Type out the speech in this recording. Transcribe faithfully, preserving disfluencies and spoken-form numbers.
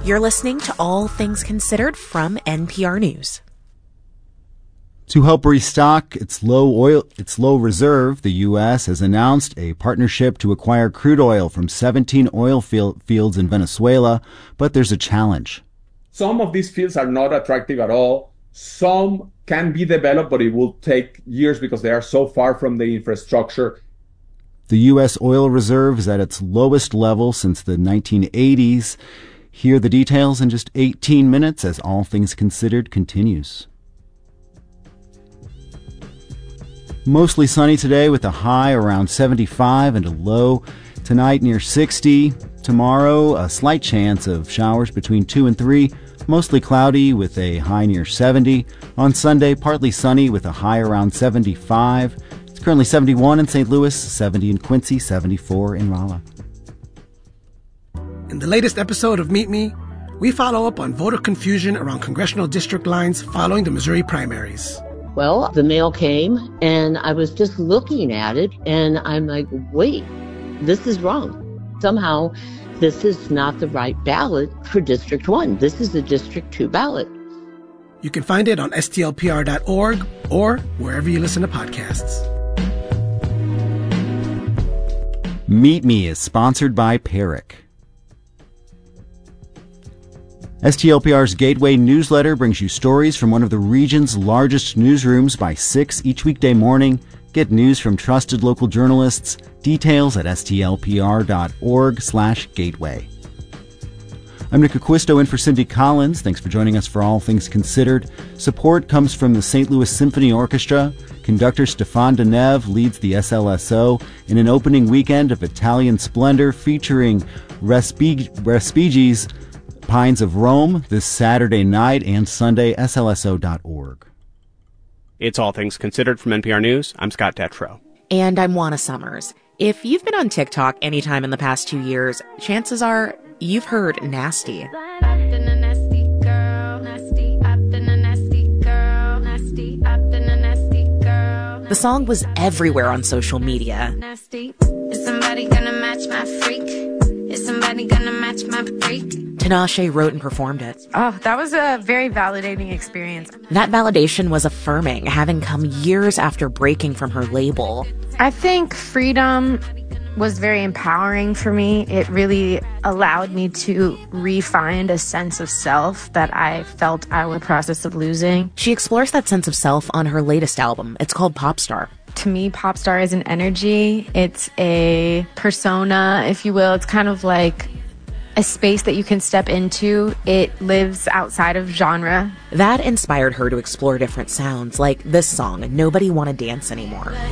You're listening to All Things Considered from N P R News. To help restock its low oil, its low reserve, the U S has announced a partnership to acquire crude oil from seventeen oil field, fields in Venezuela, but there's a challenge. Some of these fields are not attractive at all. Some can be developed, but it will take years because they are so far from the infrastructure. The U S oil reserve is at its lowest level since the nineteen eighties. Hear the details in just eighteen minutes as All Things Considered continues. Mostly sunny today with a high around seventy-five and a low tonight near sixty. Tomorrow, a slight chance of showers between two and three. Mostly cloudy with a high near seventy. On Sunday, partly sunny with a high around seventy-five. It's currently seventy-one in Saint Louis, seventy in Quincy, seventy-four in Rolla. In the latest episode of Meet Me, we follow up on voter confusion around congressional district lines following the Missouri primaries. Well, the mail came, and I was just looking at it, and I'm like, wait, this is wrong. Somehow, this is not the right ballot for District one. This is the District two ballot. You can find it on S T L P R dot org or wherever you listen to podcasts. Meet Me is sponsored by Peric. S T L P R's Gateway newsletter brings you stories from one of the region's largest newsrooms by six each weekday morning. Get news from trusted local journalists. Details at S T L P R dot org slash gateway. I'm Nick Acquisto in for Cindy Collins. Thanks for joining us for All Things Considered. Support comes from the Saint Louis Symphony Orchestra. Conductor Stéphane Deneuve leads the S L S O in an opening weekend of Italian splendor featuring Respig- Respigi's Pines of Rome this Saturday night and Sunday, S L S O dot org. It's All Things Considered from N P R News. I'm Scott Detrow. And I'm Juana Summers. If you've been on TikTok anytime in the past two years, chances are you've heard nasty. The song was everywhere on social media. Nasty. Is somebody gonna match my freak? Is somebody gonna match my freak? Tinashe wrote and performed it. Oh, that was a very validating experience. That validation was affirming, having come years after breaking from her label. I think freedom was very empowering for me. It really allowed me to re-find a sense of self that I felt I was in the process of losing. She explores that sense of self on her latest album. It's called Popstar. To me, Popstar is an energy. It's a persona, if you will. It's kind of like a space that you can step into. It lives outside of genre. That inspired her to explore different sounds, like this song, Nobody Wanna Dance Anymore.